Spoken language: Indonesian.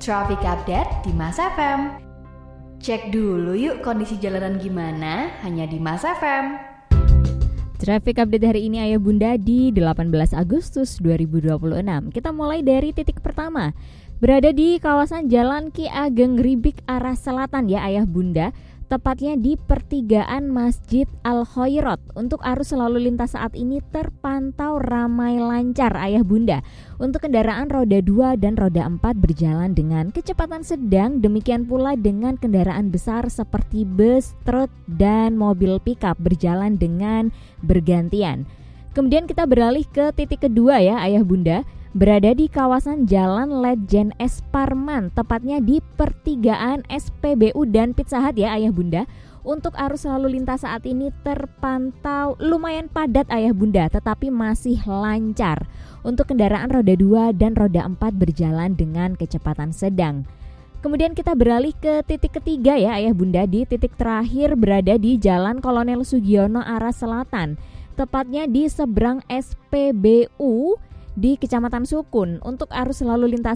Traffic Update di Mas FM. Cek dulu yuk kondisi jalanan gimana, hanya di Mas FM. Traffic Update hari ini Ayah Bunda di 18 Agustus 2026. Kita mulai dari titik pertama. Berada di kawasan Jalan Ki Ageng Ribik arah selatan ya Ayah Bunda. Tepatnya di pertigaan Masjid Al-Khairat. Untuk arus lalu lintas saat ini terpantau ramai lancar Ayah Bunda. Untuk kendaraan roda 2 dan roda 4 berjalan dengan kecepatan sedang. Demikian pula dengan kendaraan besar seperti bus, truk, dan mobil pickup berjalan dengan bergantian. Kemudian kita beralih ke titik kedua ya Ayah Bunda. Berada di kawasan Jalan Ledjen S. Parman, tepatnya di pertigaan SPBU dan Pizza Hut ya Ayah Bunda. Untuk arus lalu lintas saat ini terpantau lumayan padat Ayah Bunda, tetapi masih lancar. Untuk kendaraan roda 2 dan roda 4 berjalan dengan kecepatan sedang. Kemudian kita beralih ke titik ketiga ya Ayah Bunda. Di titik terakhir berada di Jalan Kolonel Sugiono arah selatan, tepatnya di seberang SPBU di Kecamatan Sukun. Untuk arus lalu lintas